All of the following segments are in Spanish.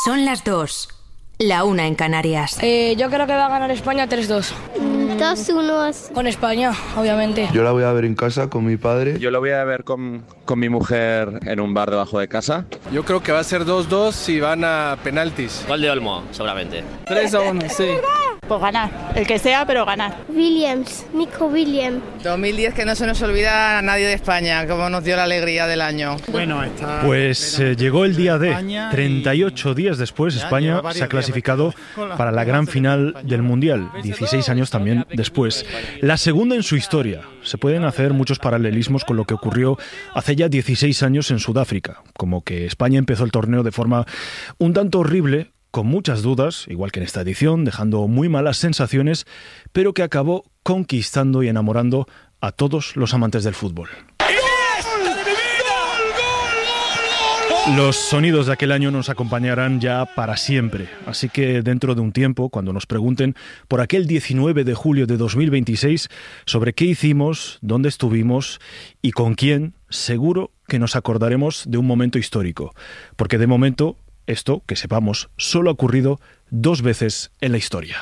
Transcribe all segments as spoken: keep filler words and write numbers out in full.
Son las dos, la una en Canarias. Eh, yo creo que va a ganar España tres dos. dos uno. Con España, obviamente. Yo la voy a ver en casa con mi padre. Yo la voy a ver con, con mi mujer en un bar debajo de casa. Yo creo que va a ser dos dos y van a penaltis. Gol de Olmo, seguramente. tres a uno, sí. Pues ganar, el que sea, pero ganar. Williams, Nico Williams. dos mil diez, que no se nos olvida a nadie de España, como nos dio la alegría del año. Bueno, está... Pues eh, llegó el día D. treinta y ocho días después, España se ha clasificado para la gran final del Mundial. dieciséis años también después. La segunda en su historia. Se pueden hacer muchos paralelismos con lo que ocurrió hace ya dieciséis años en Sudáfrica. Como que España empezó el torneo de forma un tanto horrible, con muchas dudas, igual que en esta edición, dejando muy malas sensaciones, pero que acabó conquistando y enamorando a todos los amantes del fútbol. Los sonidos de aquel año nos acompañarán ya para siempre, así que dentro de un tiempo, cuando nos pregunten por aquel diecinueve de julio de dos mil veintiséis, sobre qué hicimos, dónde estuvimos y con quién, seguro que nos acordaremos de un momento histórico, porque de momento esto, que sepamos, solo ha ocurrido dos veces en la historia.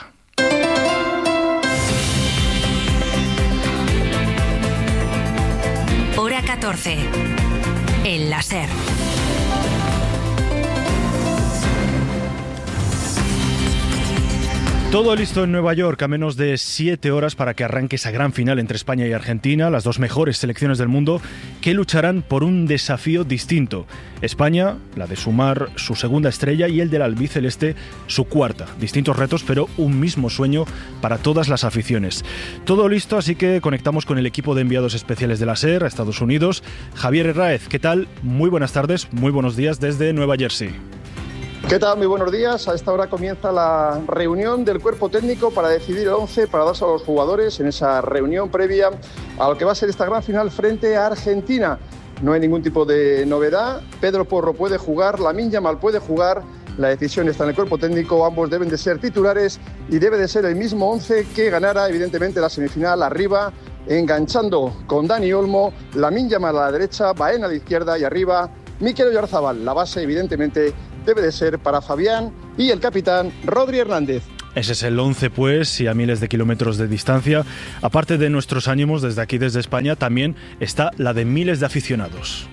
Hora catorce. El láser. Todo listo en Nueva York, a menos de siete horas para que arranque esa gran final entre España y Argentina, las dos mejores selecciones del mundo, que lucharán por un desafío distinto. España, la de sumar su segunda estrella, y el del albiceleste, su cuarta. Distintos retos, pero un mismo sueño para todas las aficiones. Todo listo, así que conectamos con el equipo de enviados especiales de la SER a Estados Unidos. Javier Herráez, ¿qué tal? Muy buenas tardes, muy buenos días desde Nueva Jersey. ¿Qué tal? Muy buenos días. A esta hora comienza la reunión del cuerpo técnico para decidir el once para darse a los jugadores en esa reunión previa a lo que va a ser esta gran final frente a Argentina. No hay ningún tipo de novedad. Pedro Porro puede jugar, Lamine Yamal puede jugar. La decisión está en el cuerpo técnico. Ambos deben de ser titulares y debe de ser el mismo once que ganara evidentemente la semifinal arriba, enganchando con Dani Olmo, Lamine Yamal a la derecha, Baena a la izquierda y arriba Mikel Oyarzabal. La base evidentemente debe de ser para Fabián y el capitán Rodri Hernández. Ese es el once, pues, y a miles de kilómetros de distancia. Aparte de nuestros ánimos desde aquí, desde España, también está la de miles de aficionados.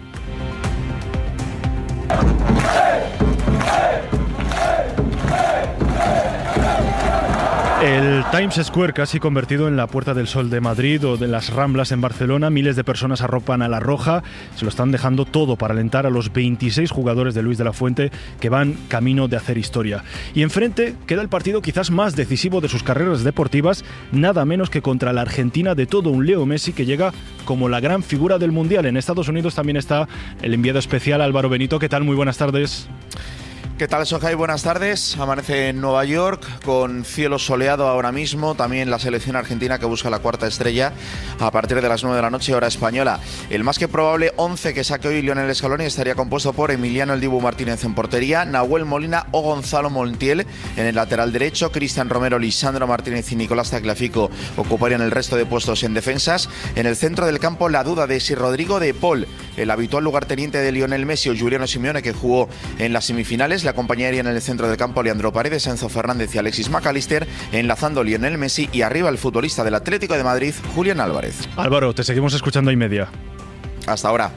El Times Square, casi convertido en la Puerta del Sol de Madrid o de las Ramblas en Barcelona, miles de personas arropan a la roja, se lo están dejando todo para alentar a los veintiséis jugadores de Luis de la Fuente que van camino de hacer historia. Y enfrente queda el partido quizás más decisivo de sus carreras deportivas, nada menos que contra la Argentina de todo un Leo Messi, que llega como la gran figura del Mundial. En Estados Unidos también está el enviado especial Álvaro Benito. ¿Qué tal? Muy buenas tardes. ¿Qué tal, Sojai? Buenas tardes. Amanece en Nueva York con cielo soleado ahora mismo. También la selección argentina que busca la cuarta estrella a partir de las nueve de la noche, hora española. El más que probable once que saque hoy Lionel Scaloni estaría compuesto por Emiliano El Dibu Martínez en portería, Nahuel Molina o Gonzalo Montiel en el lateral derecho, Cristian Romero, Lisandro Martínez y Nicolás Tagliafico ocuparían el resto de puestos en defensas. En el centro del campo la duda de si Rodrigo de Paul, el habitual lugarteniente de Lionel Messi, o Giuliano Simeone, que jugó en las semifinales. Le acompañarían en el centro del campo Leandro Paredes, Enzo Fernández y Alexis McAllister, enlazando Lionel Messi, y arriba el futbolista del Atlético de Madrid, Julián Álvarez. Álvaro, te seguimos escuchando y media. Hasta ahora.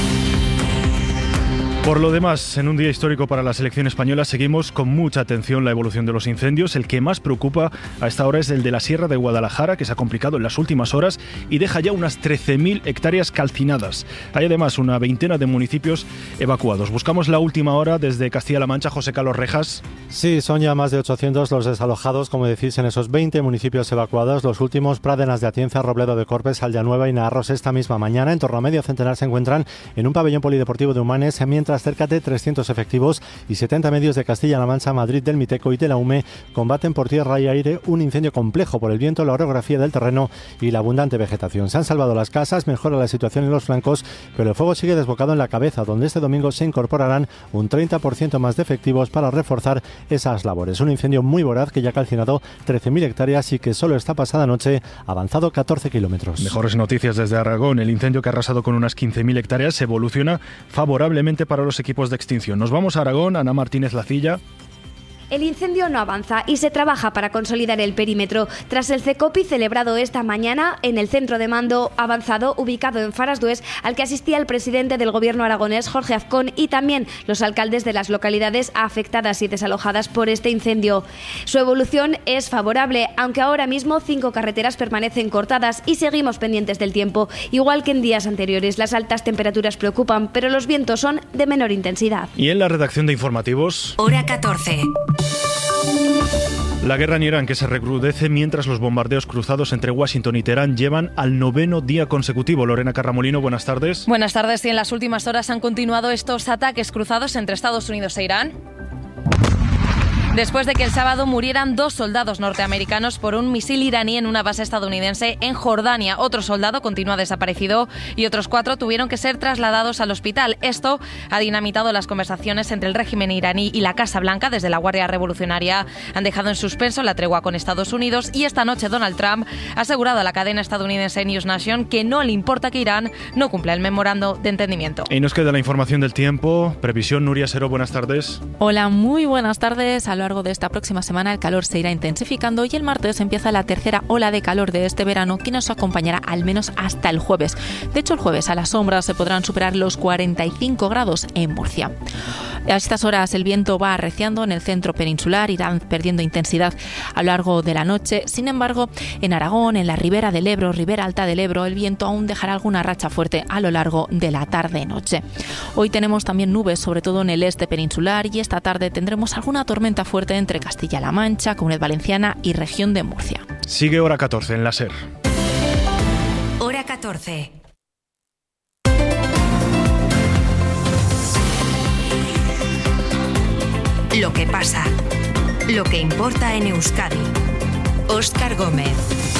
Por lo demás, en un día histórico para la selección española, seguimos con mucha atención la evolución de los incendios. El que más preocupa a esta hora es el de la Sierra de Guadalajara, que se ha complicado en las últimas horas y deja ya unas trece mil hectáreas calcinadas. Hay además una veintena de municipios evacuados. Buscamos la última hora desde Castilla-La Mancha. José Carlos Rejas. Sí, son ya más de ochocientos los desalojados, como decís, en esos veinte municipios evacuados. Los últimos: Pradenas de Atienza, Robledo de Corpes, Aldeanueva y Naarros. Esta misma mañana, en torno a medio centenar se encuentran en un pabellón polideportivo de Humanes, mientras cerca de trescientos efectivos y setenta medios de Castilla-La Mancha, Madrid del Miteco y de la U M E combaten por tierra y aire un incendio complejo por el viento, la orografía del terreno y la abundante vegetación. Se han salvado las casas, mejora la situación en los flancos, pero el fuego sigue desbocado en la cabeza, donde este domingo se incorporarán un treinta por ciento más de efectivos para reforzar esas labores. Un incendio muy voraz que ya ha calcinado trece mil hectáreas y que solo esta pasada noche ha avanzado catorce kilómetros. Mejores noticias desde Aragón. El incendio, que ha arrasado con unas quince mil hectáreas, evoluciona favorablemente para los equipos de extinción. Nos vamos a Aragón. Ana Martínez Lacilla. El incendio no avanza y se trabaja para consolidar el perímetro. Tras el CECOPI celebrado esta mañana en el centro de mando avanzado ubicado en Farasdués, al que asistía el presidente del gobierno aragonés, Jorge Azcón, y también los alcaldes de las localidades afectadas y desalojadas por este incendio. Su evolución es favorable, aunque ahora mismo cinco carreteras permanecen cortadas y seguimos pendientes del tiempo. Igual que en días anteriores, las altas temperaturas preocupan, pero los vientos son de menor intensidad. Y en la redacción de informativos... Hora catorce. La guerra en Irán, que se recrudece mientras los bombardeos cruzados entre Washington y Teherán llevan al noveno día consecutivo. Lorena Carramolino, buenas tardes. Buenas tardes. Y en las últimas horas han continuado estos ataques cruzados entre Estados Unidos e Irán, después de que el sábado murieran dos soldados norteamericanos por un misil iraní en una base estadounidense en Jordania. Otro soldado continúa desaparecido y otros cuatro tuvieron que ser trasladados al hospital. Esto ha dinamitado las conversaciones entre el régimen iraní y la Casa Blanca. Desde la Guardia Revolucionaria han dejado en suspenso la tregua con Estados Unidos y esta noche Donald Trump ha asegurado a la cadena estadounidense News Nation que no le importa que Irán no cumpla el memorando de entendimiento. Y nos queda la información del tiempo. Previsión, Nuria Seró, buenas tardes. Hola, muy buenas tardes. A lo largo de esta próxima semana el calor se irá intensificando y el martes empieza la tercera ola de calor de este verano que nos acompañará al menos hasta el jueves. De hecho, el jueves a la sombra se podrán superar los cuarenta y cinco grados en Murcia. A estas horas el viento va arreciando en el centro peninsular, irán perdiendo intensidad a lo largo de la noche. Sin embargo, en Aragón, en la ribera del Ebro, ribera alta del Ebro, el viento aún dejará alguna racha fuerte a lo largo de la tarde-noche. Hoy tenemos también nubes, sobre todo en el este peninsular, y esta tarde tendremos alguna tormenta fuerte entre Castilla-La Mancha, Comunidad Valenciana y región de Murcia. Sigue Hora catorce en la SER. Hora catorce. Lo que pasa, lo que importa en Euskadi. Óscar Gómez.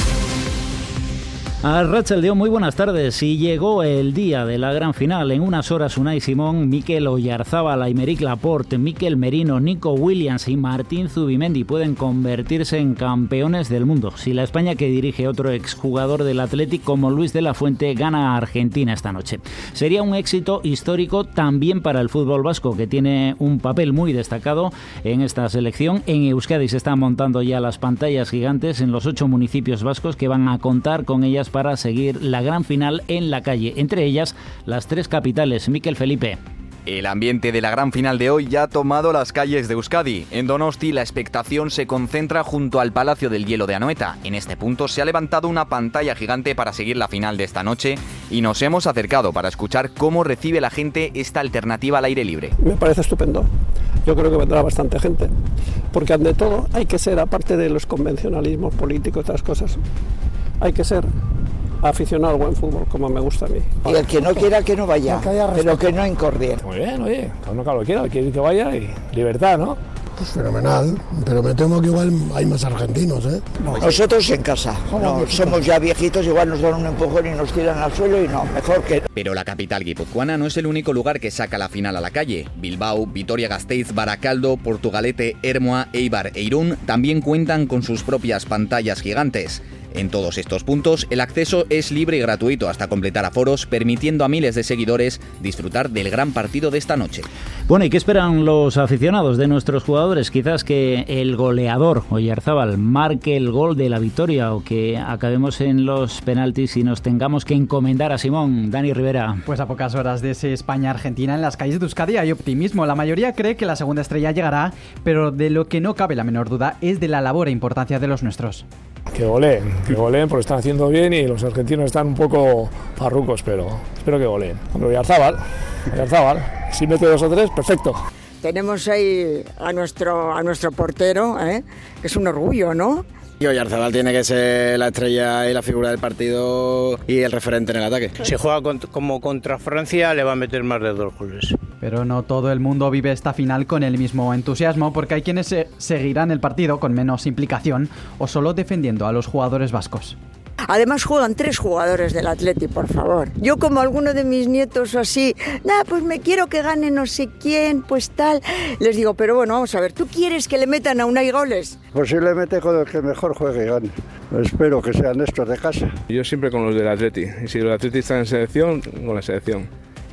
Arratsaldeon, muy buenas tardes. Y llegó el día de la gran final. En unas horas Unai Simón, Mikel Oyarzábal, Aymeric Laporte, Mikel Merino, Nico Williams y Martín Zubimendi pueden convertirse en campeones del mundo si la España que dirige otro exjugador del Athletic como Luis de la Fuente gana a Argentina esta noche. Sería un éxito histórico también para el fútbol vasco, que tiene un papel muy destacado en esta selección. En Euskadi se están montando ya las pantallas gigantes en los ocho municipios vascos que van a contar con ellas para seguir la gran final en la calle, entre ellas las tres capitales. Mikel Felipe. El ambiente de la gran final de hoy ya ha tomado las calles de Euskadi. En Donosti la expectación se concentra junto al Palacio del Hielo de Anoeta. En este punto se ha levantado una pantalla gigante para seguir la final de esta noche y nos hemos acercado para escuchar cómo recibe la gente esta alternativa al aire libre. Me parece estupendo. Yo creo que vendrá bastante gente, porque ante todo hay que ser, aparte de los convencionalismos políticos y otras cosas, hay que ser aficionado al buen fútbol, como me gusta a mí. Y el que no quiera que no vaya, que pero que no incordie. Muy bien, oye, cada uno que lo quiera, el que quiere que vaya y libertad, ¿no? Pues fenomenal, pero me temo que igual hay más argentinos, ¿eh? Nosotros en casa, no, somos ya viejitos, igual nos dan un empujón y nos tiran al suelo y no, mejor que... Pero la capital guipuzcoana no es el único lugar que saca la final a la calle. Bilbao, Vitoria-Gasteiz, Baracaldo, Portugalete, Ermua, Eibar e Irún también cuentan con sus propias pantallas gigantes. En todos estos puntos, el acceso es libre y gratuito hasta completar aforos, permitiendo a miles de seguidores disfrutar del gran partido de esta noche. Bueno, ¿y qué esperan los aficionados de nuestros jugadores? Quizás que el goleador, Oyarzábal, marque el gol de la victoria o que acabemos en los penaltis y nos tengamos que encomendar a Simón. Dani Rivera. Pues a pocas horas de ese España-Argentina en las calles de Euskadi hay optimismo. La mayoría cree que la segunda estrella llegará, pero de lo que no cabe la menor duda es de la labor e importancia de los nuestros. Que goleen, que goleen porque están haciendo bien y los argentinos están un poco farrucos, pero espero que goleen. Hombre, Oyarzábal, Oyarzábal, si mete dos o tres, perfecto. Tenemos ahí a nuestro, a nuestro portero, ¿eh? Que es un orgullo, ¿no? Y Oyarzábal tiene que ser la estrella y la figura del partido y el referente en el ataque. Si juega como contra Francia, le va a meter más de dos goles. Pero no todo el mundo vive esta final con el mismo entusiasmo, porque hay quienes se seguirán el partido con menos implicación o solo defendiendo a los jugadores vascos. Además juegan tres jugadores del Atleti, por favor. Yo como alguno de mis nietos o así, nada, pues me quiero que gane no sé quién, pues tal. Les digo, pero bueno, vamos a ver, ¿tú quieres que le metan a Unai goles? Posiblemente con el que mejor juegue y gane. Espero que sean estos de casa. Yo siempre con los del Atleti. Y si el Atleti está en selección, con la selección.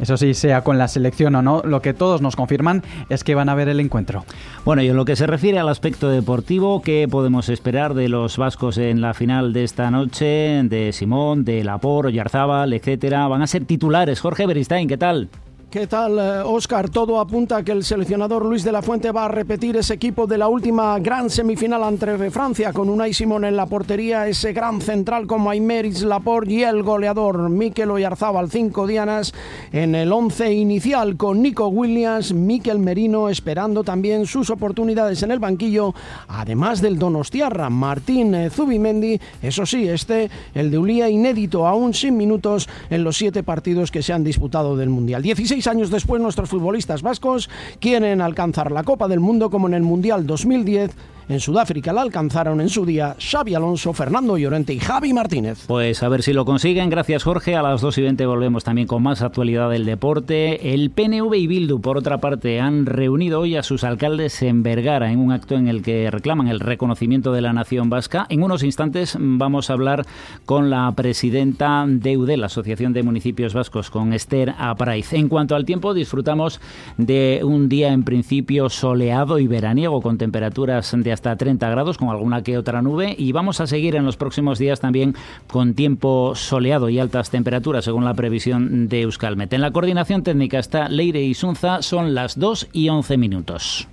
Eso sí, sea con la selección o no, lo que todos nos confirman es que van a ver el encuentro. Bueno, y en lo que se refiere al aspecto deportivo, ¿qué podemos esperar de los vascos en la final de esta noche? De Simón, de Laporte, Oyarzábal, etcétera. Van a ser titulares. Jorge Beristain, ¿qué tal? ¿Qué tal, Óscar? Todo apunta a que el seleccionador Luis de la Fuente va a repetir ese equipo de la última gran semifinal ante Francia, con Unai Simón en la portería, ese gran central como Aymeric Laporte y el goleador Mikel Oyarzábal. Cinco dianas en el once inicial, con Nico Williams, Mikel Merino esperando también sus oportunidades en el banquillo, además del donostiarra Martín Zubimendi. Eso sí, este, el de Ulia, inédito, aún sin minutos en los siete partidos que se han disputado del Mundial. dieciséis años después, nuestros futbolistas vascos quieren alcanzar la Copa del Mundo como en el Mundial dos mil diez. En Sudáfrica la alcanzaron en su día Xabi Alonso, Fernando Llorente y Javi Martínez. Pues a ver si lo consiguen. Gracias, Jorge. A las dos y veinte volvemos también con más actualidad del deporte. El P N V y Bildu, por otra parte, han reunido hoy a sus alcaldes en Vergara en un acto en el que reclaman el reconocimiento de la nación vasca. En unos instantes vamos a hablar con la presidenta de Eudel, la Asociación de Municipios Vascos, con Esther Apraiz. En cuanto al tiempo, disfrutamos de un día en principio soleado y veraniego, con temperaturas de hasta treinta grados, con alguna que otra nube, y vamos a seguir en los próximos días también con tiempo soleado y altas temperaturas, según la previsión de Euskalmet. En la coordinación técnica está Leire Isunza. Son las dos y once minutos.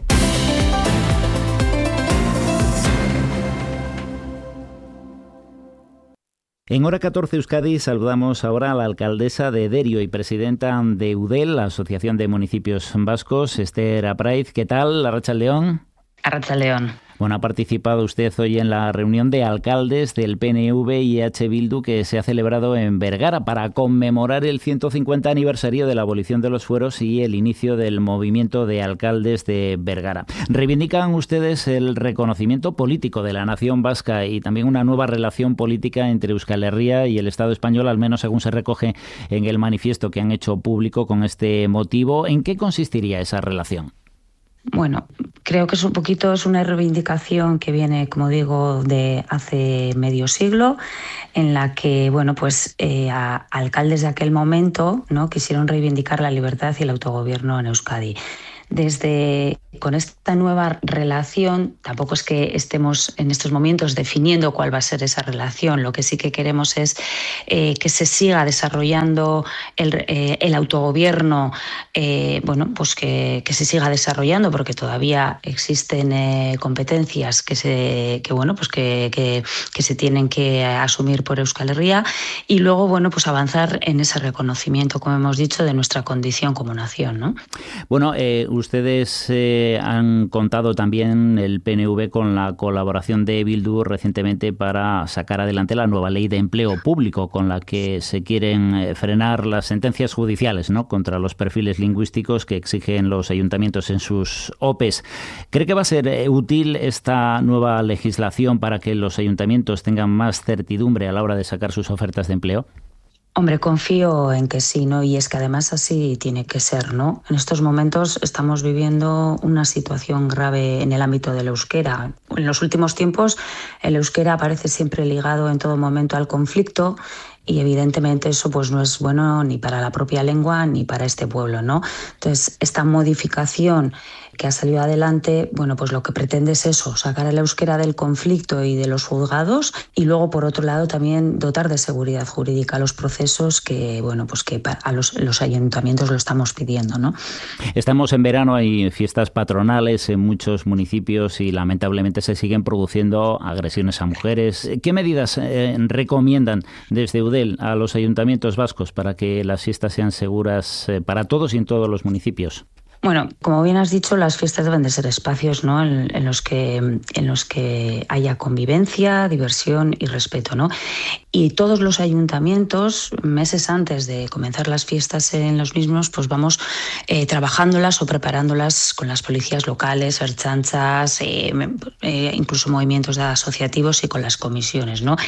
En Hora catorce Euskadi saludamos ahora a la alcaldesa de Derio y presidenta de Eudel, la Asociación de Municipios Vascos, Esther Apraiz. ¿Qué tal, Arratsaldeon? Arratsaldeon. Bueno, ha participado usted hoy en la reunión de alcaldes del P N V y H. Bildu que se ha celebrado en Vergara para conmemorar el ciento cincuenta aniversario de la abolición de los fueros y el inicio del movimiento de alcaldes de Vergara. ¿Reivindican ustedes el reconocimiento político de la nación vasca y también una nueva relación política entre Euskal Herria y el Estado español, al menos según se recoge en el manifiesto que han hecho público con este motivo? ¿En qué consistiría esa relación? Bueno, creo que es un poquito, es una reivindicación que viene, como digo, de hace medio siglo, en la que, bueno, pues eh, a, alcaldes de aquel momento, ¿no?, quisieron reivindicar la libertad y el autogobierno en Euskadi. Desde con esta nueva relación, tampoco es que estemos en estos momentos definiendo cuál va a ser esa relación. Lo que sí que queremos es eh, que se siga desarrollando el, eh, el autogobierno, eh, bueno, pues que, que se siga desarrollando, porque todavía existen eh, competencias que se, que bueno, pues que, que, que se tienen que asumir por Euskal Herria, y luego, bueno, pues avanzar en ese reconocimiento, como hemos dicho, de nuestra condición como nación, ¿no? Bueno, eh, ustedes eh, han contado también, el P N V, con la colaboración de Bildu recientemente para sacar adelante la nueva ley de empleo público, con la que se quieren eh, frenar las sentencias judiciales, ¿no?, contra los perfiles lingüísticos que exigen los ayuntamientos en sus O P Es. ¿Cree que va a ser eh, útil esta nueva legislación para que los ayuntamientos tengan más certidumbre a la hora de sacar sus ofertas de empleo? Hombre, confío en que sí, ¿no? Y es que además así tiene que ser, ¿no? En estos momentos estamos viviendo una situación grave en el ámbito del euskera. En los últimos tiempos el euskera aparece siempre ligado en todo momento al conflicto, y evidentemente eso pues no es bueno ni para la propia lengua ni para este pueblo, ¿no? Entonces, esta modificación que ha salido adelante, bueno, pues lo que pretende es eso, sacar el euskera del conflicto y de los juzgados, y luego, por otro lado, también dotar de seguridad jurídica a los procesos que, bueno, pues que a los, los ayuntamientos lo estamos pidiendo, ¿no? Estamos en verano, hay fiestas patronales en muchos municipios y lamentablemente se siguen produciendo agresiones a mujeres. ¿Qué medidas eh, recomiendan desde Eudel a los ayuntamientos vascos para que las fiestas sean seguras eh, para todos y en todos los municipios? Bueno, como bien has dicho, las fiestas deben de ser espacios, ¿no?, en, en los que en los que haya convivencia, diversión y respeto, ¿no? Y todos los ayuntamientos, meses antes de comenzar las fiestas en los mismos, pues vamos eh, trabajándolas o preparándolas con las policías locales, ertzaintzas, eh, eh, incluso movimientos asociativos y con las comisiones, ¿no?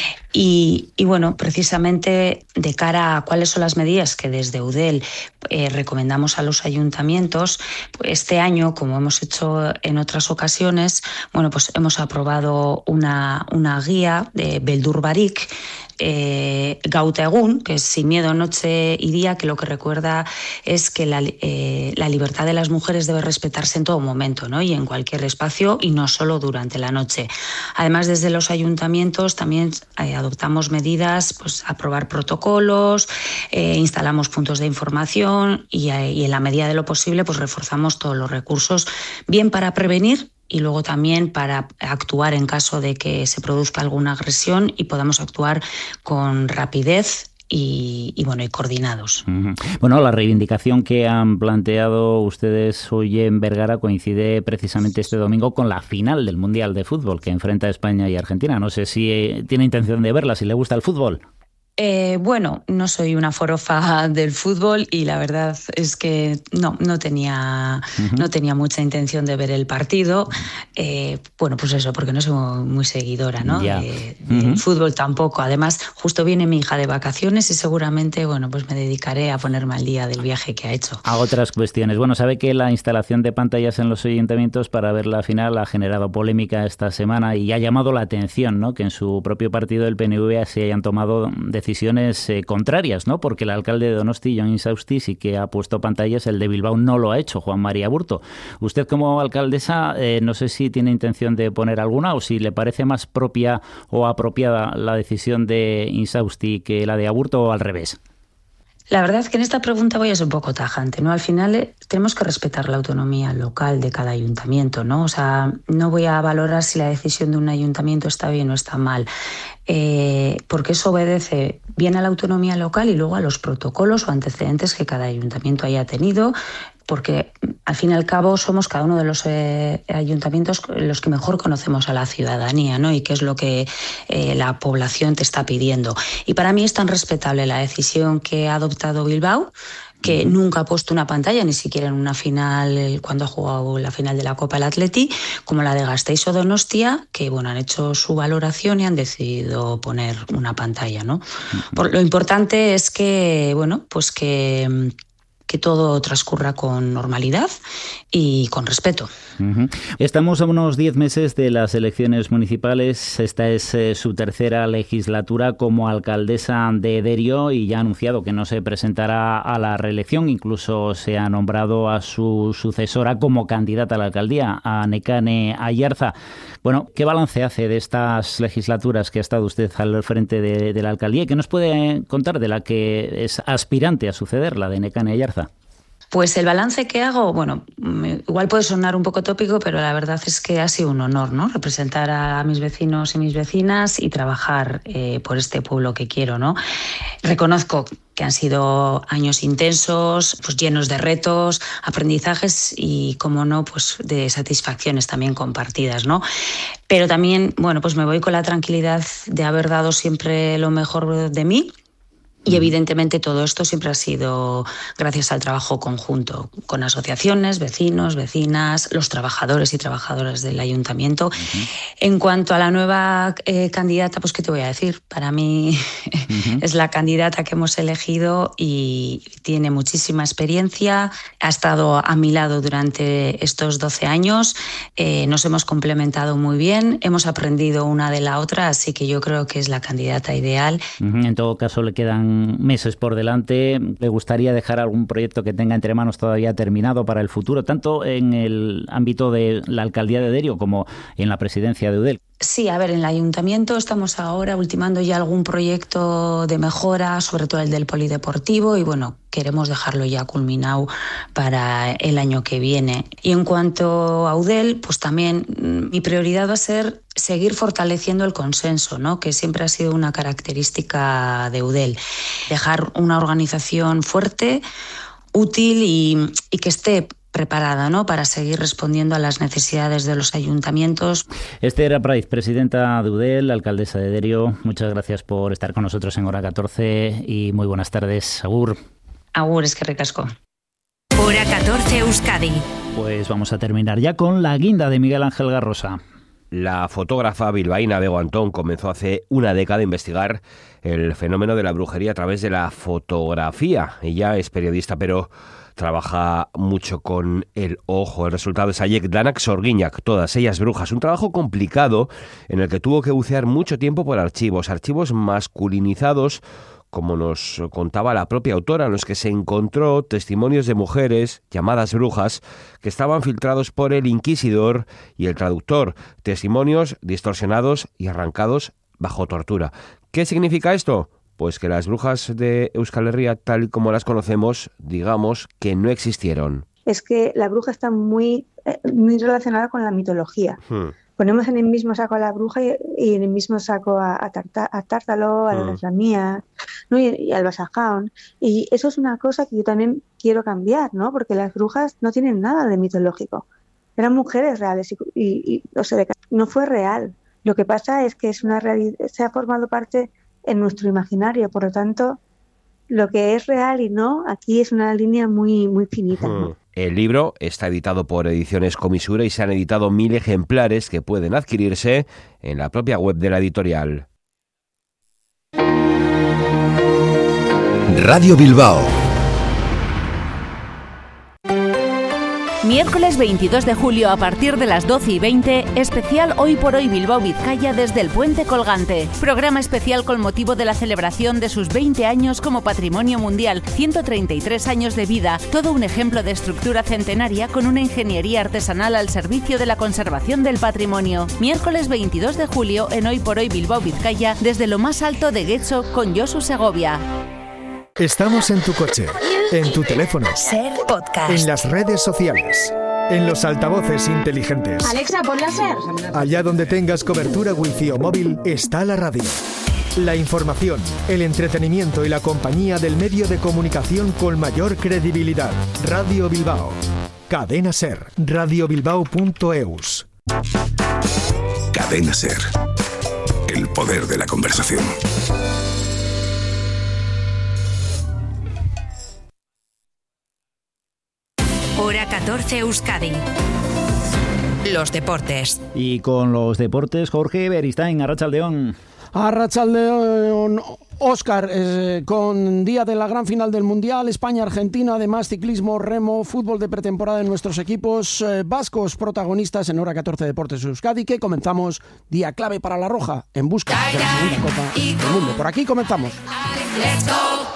Y, y bueno, precisamente de cara a cuáles son las medidas que desde Eudel eh, recomendamos a los ayuntamientos, pues este año, como hemos hecho en otras ocasiones, bueno, pues hemos aprobado una, una guía de Beldur Barik, eh, Gauta Egun, que es Sin miedo, noche y día, que lo que recuerda es que la, eh, la libertad de las mujeres debe respetarse en todo momento, ¿no? Y en cualquier espacio, y no solo durante la noche. Además, desde los ayuntamientos también eh, adoptamos medidas, pues aprobar protocolos, eh, instalamos puntos de información y, eh, y en la medida de lo posible pues reforzamos todos los recursos, bien para prevenir y luego también para actuar en caso de que se produzca alguna agresión y podamos actuar con rapidez y, y bueno y coordinados. Uh-huh. Bueno, la reivindicación que han planteado ustedes hoy en Vergara coincide precisamente este domingo con la final del Mundial de Fútbol que enfrenta a España y Argentina. No sé si eh, tiene intención de verla, si le gusta el fútbol. Eh, bueno, no soy una forofa del fútbol y la verdad es que no, no tenía, uh-huh. no tenía mucha intención de ver el partido. Eh, bueno, pues eso, porque no soy muy seguidora, ¿no? Yeah. De, del uh-huh. fútbol tampoco. Además, justo viene mi hija de vacaciones y seguramente, bueno, pues me dedicaré a ponerme al día del viaje que ha hecho. A otras cuestiones. Bueno, sabe que la instalación de pantallas en los ayuntamientos para ver la final ha generado polémica esta semana y ha llamado la atención, ¿no? Que en su propio partido, el P N V, se hayan tomado decisiones decisiones eh, contrarias, ¿no? Porque el alcalde de Donosti, Jon Insausti, sí que ha puesto pantallas, el de Bilbao no lo ha hecho, Juan María Aburto. Usted como alcaldesa, eh, no sé si tiene intención de poner alguna o si le parece más propia o apropiada la decisión de Insausti que la de Aburto o al revés. La verdad es que en esta pregunta voy a ser un poco tajante, ¿no? Al final eh, tenemos que respetar la autonomía local de cada ayuntamiento, ¿no? O sea, no voy a valorar si la decisión de un ayuntamiento está bien o está mal, eh, porque eso obedece bien a la autonomía local y luego a los protocolos o antecedentes que cada ayuntamiento haya tenido, porque al fin y al cabo somos cada uno de los eh, ayuntamientos los que mejor conocemos a la ciudadanía, ¿no? Y qué es lo que eh, la población te está pidiendo. Y para mí es tan respetable la decisión que ha adoptado Bilbao, que nunca ha puesto una pantalla, ni siquiera en una final, cuando ha jugado la final de la Copa el Atleti, como la de Gasteiz o Donostia, que bueno, han hecho su valoración y han decidido poner una pantalla, ¿no? Por, lo importante es que, bueno, pues que... que todo transcurra con normalidad y con respeto. Uh-huh. Estamos a unos diez meses de las elecciones municipales. Esta es eh, su tercera legislatura como alcaldesa de Derio y ya ha anunciado que no se presentará a la reelección. Incluso se ha nombrado a su sucesora como candidata a la alcaldía, a Nekane Ayarza. Bueno, ¿qué balance hace de estas legislaturas que ha estado usted al frente de, de la alcaldía? ¿Qué nos puede contar de la que es aspirante a suceder, la de Nekane Ayarza? Pues el balance que hago, bueno, igual puede sonar un poco tópico, pero la verdad es que ha sido un honor, ¿no? Representar a mis vecinos y mis vecinas y trabajar eh, por este pueblo que quiero, ¿no? Reconozco que han sido años intensos, pues llenos de retos, aprendizajes y, como no, pues de satisfacciones también compartidas, ¿no? Pero también, bueno, pues me voy con la tranquilidad de haber dado siempre lo mejor de mí. Y evidentemente todo esto siempre ha sido gracias al trabajo conjunto con asociaciones, vecinos, vecinas, los trabajadores y trabajadoras del ayuntamiento. Uh-huh. En cuanto a la nueva eh, candidata, pues ¿qué te voy a decir? Para mí uh-huh. es la candidata que hemos elegido y tiene muchísima experiencia. Ha estado a mi lado durante estos doce años. Eh, nos hemos complementado muy bien. Hemos aprendido una de la otra, así que yo creo que es la candidata ideal. Uh-huh. En todo caso, le quedan meses por delante. ¿Le gustaría dejar algún proyecto que tenga entre manos todavía terminado para el futuro, tanto en el ámbito de la alcaldía de Derio como en la presidencia de Eudel? Sí, a ver, en el ayuntamiento estamos ahora ultimando ya algún proyecto de mejora, sobre todo el del polideportivo, y bueno, queremos dejarlo ya culminado para el año que viene. Y en cuanto a Eudel, pues también mi prioridad va a ser seguir fortaleciendo el consenso, ¿no? Que siempre ha sido una característica de Eudel. Dejar una organización fuerte, útil y, y que esté preparada, ¿no? Para seguir respondiendo a las necesidades de los ayuntamientos. Esther Praiz, presidenta de Eudel, alcaldesa de Derio, muchas gracias por estar con nosotros en Hora catorce y muy buenas tardes. Agur. Agur, es que recasco. Hora catorce Euskadi. Pues vamos a terminar ya con la guinda de Miguel Ángel Garrosa. La fotógrafa bilbaína Bego Antón comenzó hace una década a investigar el fenómeno de la brujería a través de la fotografía. Ella es periodista, pero trabaja mucho con el ojo. El resultado es Aiek Danak Sorgiñak, todas ellas brujas. Un trabajo complicado en el que tuvo que bucear mucho tiempo por archivos, archivos masculinizados, como nos contaba la propia autora, en los que se encontró testimonios de mujeres llamadas brujas que estaban filtrados por el inquisidor y el traductor, testimonios distorsionados y arrancados bajo tortura. ¿Qué significa esto? Pues que las brujas de Euskal Herria, tal y como las conocemos, digamos que no existieron. Es que la bruja está muy, muy relacionada con la mitología. Hmm. Ponemos en el mismo saco a la bruja y, y en el mismo saco a, a, Tarta, a Tártalo, a mm. la Lamía, ¿no? y, y al Basajaun. Y eso es una cosa que yo también quiero cambiar, ¿no? Porque las brujas no tienen nada de mitológico. Eran mujeres reales y, y, y o sea, no fue real. Lo que pasa es que es una realidad, se ha formado parte en nuestro imaginario. Por lo tanto, lo que es real y no, aquí es una línea muy, muy finita, ¿no? Mm. El libro está editado por Ediciones Comisura y se han editado mil ejemplares que pueden adquirirse en la propia web de la editorial. Radio Bilbao. Miércoles veintidós de julio a partir de las doce y veinte, especial Hoy por Hoy Bilbao Vizcaya desde el Puente Colgante. Programa especial con motivo de la celebración de sus veinte años como Patrimonio Mundial, ciento treinta y tres años de vida, todo un ejemplo de estructura centenaria con una ingeniería artesanal al servicio de la conservación del patrimonio. Miércoles veintidós de julio en Hoy por Hoy Bilbao Vizcaya desde lo más alto de Getxo con Josu Segovia. Estamos en tu coche, en tu teléfono, Ser Podcast, en las redes sociales, en los altavoces inteligentes. Alexa, ponla Ser. Allá donde tengas cobertura wifi o móvil, está la radio. La información, el entretenimiento y la compañía del medio de comunicación con mayor credibilidad. Radio Bilbao. Cadena Ser. radio bilbao punto eus. Cadena Ser. El poder de la conversación. Hora catorce Euskadi. Los deportes. Y con los deportes, Jorge Beristain, Arratsaldeon. Arratsaldeon, Óscar, eh, con día de la gran final del Mundial, España-Argentina, además ciclismo, remo, fútbol de pretemporada en nuestros equipos eh, vascos protagonistas en Hora catorce Deportes Euskadi, que comenzamos día clave para la Roja en busca de la segunda Copa del Mundo. Por aquí comenzamos. Let's go.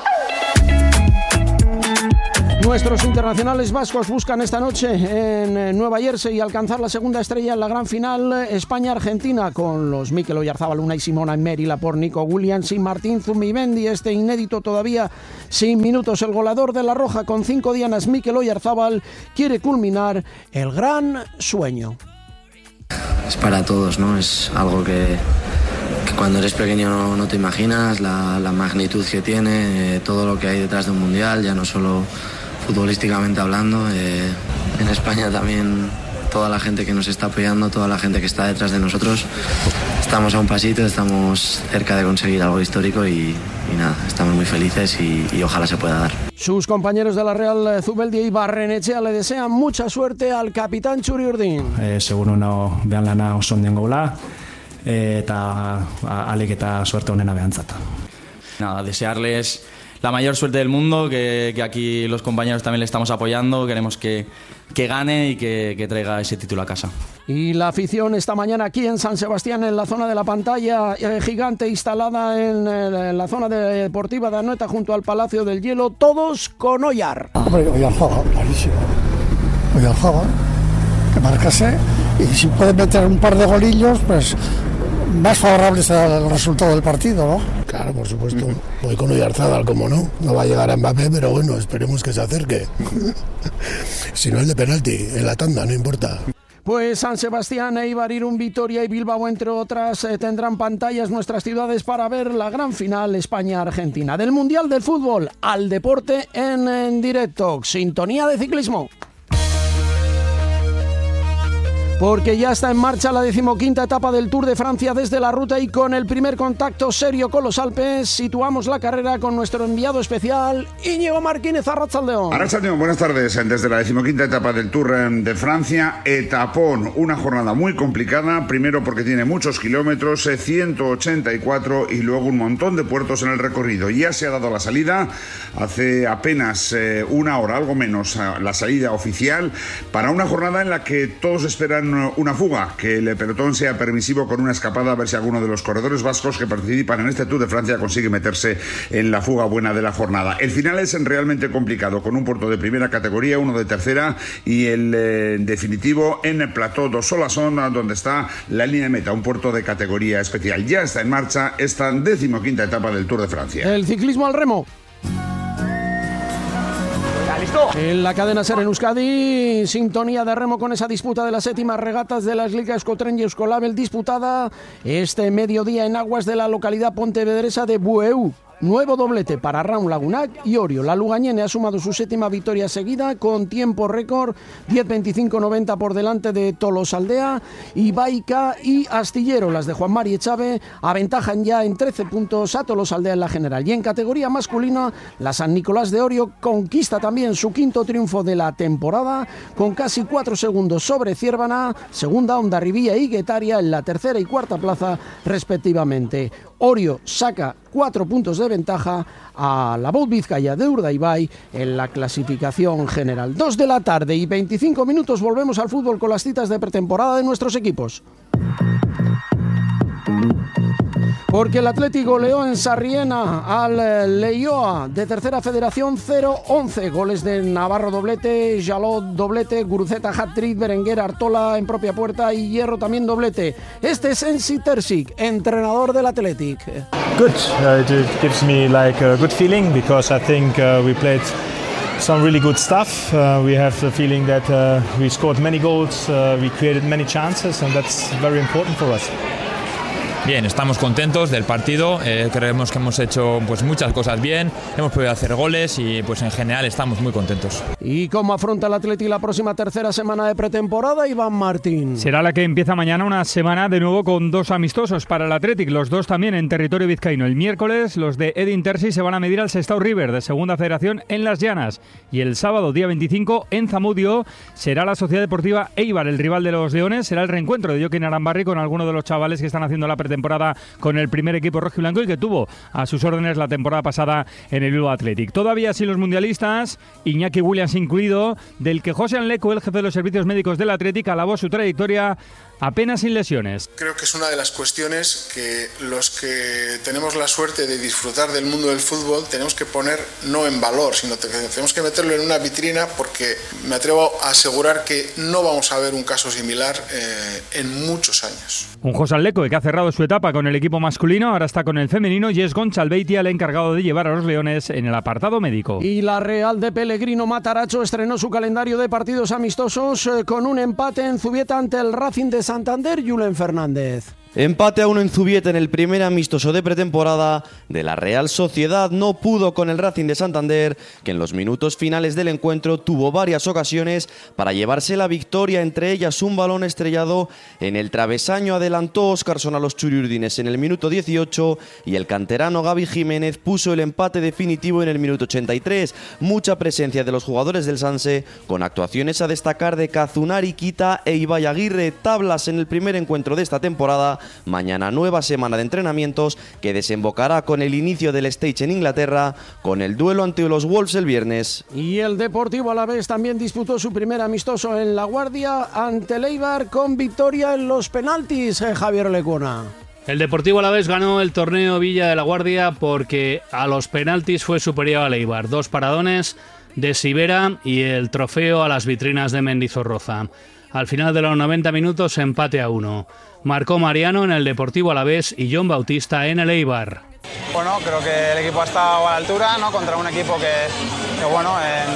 Nuestros internacionales vascos buscan esta noche en Nueva Jersey alcanzar la segunda estrella en la gran final España-Argentina con los Mikel Oyarzabal, Unai Simón, Aymeri Laporte, Nico Williams y Martín Zubimendi. Este inédito todavía sin minutos. El goleador de la Roja con cinco dianas, Mikel Oyarzabal, quiere culminar el gran sueño. Es para todos, ¿no? Es algo que, que cuando eres pequeño no, no te imaginas, la, la magnitud que tiene, eh, todo lo que hay detrás de un mundial, ya no solo futbolísticamente hablando. Eh, en España también toda la gente que nos está apoyando, toda la gente que está detrás de nosotros, estamos a un pasito, estamos cerca de conseguir algo histórico y, y nada, estamos muy felices y, y ojalá se pueda dar. Sus compañeros de la Real Zubeldia y Barrenetxea le desean mucha suerte al capitán Txuri Urdin. Eh, seguro no behan lana oso onden gola eh, eta alik eta suerte honena behantzat. Nada, desearles la mayor suerte del mundo, que, que aquí los compañeros también le estamos apoyando, queremos que, que gane y que, que traiga ese título a casa. Y la afición esta mañana aquí en San Sebastián, en la zona de la pantalla eh, gigante instalada en, eh, en la zona deportiva de Anoeta junto al Palacio del Hielo, todos con Oyar. Hombre, Oyarzabal, clarísimo. Oyarzabal, que marcase, y si puede meter un par de golillos, pues más favorables al resultado del partido, ¿no? Claro, por supuesto. Voy con Oyarzabal, como no. No va a llegar a Mbappé, pero bueno, esperemos que se acerque. Si no, el de penalti, en la tanda, no importa. Pues San Sebastián, Eibar, Irún, Vitoria y Bilbao, entre otras, eh, tendrán pantallas nuestras ciudades para ver la gran final España-Argentina. Del Mundial del Fútbol al deporte en, en directo. Sintonía de ciclismo. porque ya está en marcha la decimoquinta etapa del Tour de Francia desde la ruta, y con el primer contacto serio con los Alpes situamos la carrera con nuestro enviado especial Íñigo Martínez. Arratsaldeon. Arratsaldeon, buenas tardes. Desde la decimoquinta etapa del Tour de Francia, etapón, una jornada muy complicada, primero porque tiene muchos kilómetros, ciento ochenta y cuatro, y luego un montón de puertos en el recorrido. Ya se ha dado la salida hace apenas eh, una hora, algo menos, la salida oficial para una jornada en la que todos esperan una fuga, que el pelotón sea permisivo con una escapada, a ver si alguno de los corredores vascos que participan en este Tour de Francia consigue meterse en la fuga buena de la jornada. El final es realmente complicado, con un puerto de primera categoría, uno de tercera y el eh, definitivo en el Plateau do Solasson, donde está la línea de meta, un puerto de categoría especial. Ya está en marcha esta decimoquinta etapa del Tour de Francia. El ciclismo al remo. En la cadena SER en Euskadi, sintonía de remo con esa disputa de las séptimas regatas de las ligas Euskotren y Euskolabel, disputada este mediodía en aguas de la localidad pontevedresa de Bueu. Nuevo doblete para Raun Lagunac y Orio. La lugañene ha sumado su séptima victoria seguida con tiempo récord, diez veinticinco noventa por delante de Tolosaldea, Ibaica y Astillero. Las de Juan Mari Echave aventajan ya en trece puntos a Tolosaldea en la general. Y en categoría masculina, la San Nicolás de Orio conquista también su quinto triunfo de la temporada, con casi cuatro segundos sobre Ciervana, segunda Hondarribía y Guetaria en la tercera y cuarta plaza respectivamente. Orio saca cuatro puntos de ventaja a la Bout Vizcaya de Urdaibai en la clasificación general. Dos de la tarde y veinticinco minutos, volvemos al fútbol con las citas de pretemporada de nuestros equipos. Porque el Atlético goleó en Sarriena al Leioa de tercera federación cero once. Goles de Navarro doblete, Jalot doblete, Guruceta hat-trick, Berenguer, Artola en propia puerta y Hierro también doblete. Este es Ensi Terzic, entrenador del Athletic. Good, uh, it gives me like a good feeling because I think uh, we played some really good stuff. Uh, we have the feeling that uh, we scored many goals, uh, we created many chances, and that's very important for us. Bien, estamos contentos del partido, eh, creemos que hemos hecho pues muchas cosas bien, hemos podido hacer goles y pues en general estamos muy contentos. ¿Y cómo afronta el Athletic la próxima tercera semana de pretemporada, Iván Martín? Será la que empieza mañana, una semana de nuevo con dos amistosos para el Athletic, los dos también en territorio vizcaíno. El miércoles los de Edin Terzic se van a medir al Sestao River de segunda federación en Las Llanas, y el sábado día veinticinco en Zamudio será la Sociedad Deportiva Eibar, el rival de los Leones. Será el reencuentro de Joaquín Arambarri con algunos de los chavales que están haciendo la pretemporada con el primer equipo rojiblanco y que tuvo a sus órdenes la temporada pasada en el Bilbao Athletic. Todavía sin los mundialistas, Iñaki Williams incluido, del que José Anleco, el jefe de los servicios médicos del Athletic, alabó su trayectoria apenas sin lesiones. Creo que es una de las cuestiones que los que tenemos la suerte de disfrutar del mundo del fútbol tenemos que poner no en valor, sino que tenemos que meterlo en una vitrina, porque me atrevo a asegurar que no vamos a ver un caso similar eh, en muchos años. Un José Anleco que ha cerrado su etapa con el equipo masculino, ahora está con el femenino, y es Gonchalbeitia el encargado de llevar a los Leones en el apartado médico. Y la Real de Pellegrino Mataracho estrenó su calendario de partidos amistosos eh, con un empate en Zubieta ante el Racing de Santander. Julen Fernández. Empate a uno en Zubieta en el primer amistoso de pretemporada de la Real Sociedad. No pudo con el Racing de Santander, que en los minutos finales del encuentro tuvo varias ocasiones para llevarse la victoria, entre ellas un balón estrellado en el travesaño. Adelantó Óscarson a los churiurdines en el minuto dieciocho y el canterano Gaby Jiménez puso el empate definitivo en el minuto ochenta y tres. Mucha presencia de los jugadores del Sanse, con actuaciones a destacar de Kazunari Kita e Ibai Aguirre. Tablas en el primer encuentro de esta temporada. Mañana nueva semana de entrenamientos que desembocará con el inicio del stage en Inglaterra, con el duelo ante los Wolves el viernes. Y el Deportivo Alavés también disputó su primer amistoso en La Guardia ante el Eibar, con victoria en los penaltis, eh, Javier Lecona. El Deportivo Alavés ganó el torneo Villa de La Guardia porque a los penaltis fue superior al Eibar. Dos paradones de Sivera y el trofeo a las vitrinas de Mendizorroza. Al final de los noventa minutos, empate a uno. Marcó Mariano en el Deportivo Alavés y John Bautista en el Eibar. Bueno, creo que el equipo ha estado a la altura, ¿no? Contra un equipo que, que bueno,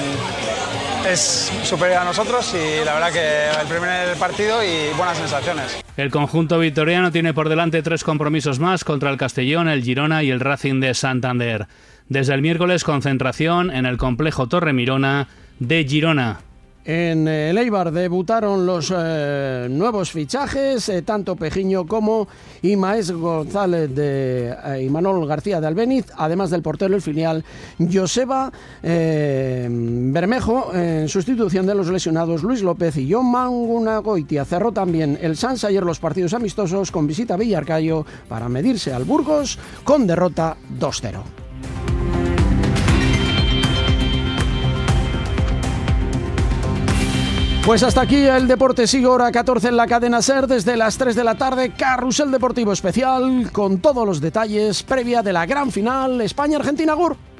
en, es superior a nosotros, y la verdad que el primer partido y buenas sensaciones. El conjunto vitoriano tiene por delante tres compromisos más contra el Castellón, el Girona y el Racing de Santander. Desde el miércoles, concentración en el complejo Torre Mirona de Girona. En el Eibar debutaron los eh, nuevos fichajes, eh, tanto Pejiño como Imaes González de eh, Imanol García de Albéniz, además del portero el filial Joseba eh, Bermejo, en sustitución de los lesionados Luis López y Jon Mangunagoitia. Cerró también el Sanz ayer los partidos amistosos con visita a Villarcayo para medirse al Burgos con derrota dos cero. Pues hasta aquí el Deporte Sigue, hora catorce en la cadena SER, desde las tres de la tarde, Carrusel Deportivo Especial, con todos los detalles previa de la gran final España-Argentina. Gur.